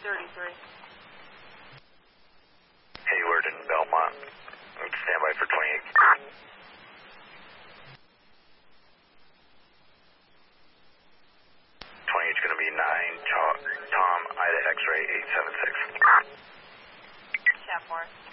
33. Hayward and Belmont. Stand by for 28. 28's going to be 9, Tom, Ida X-ray 876. Chat 4.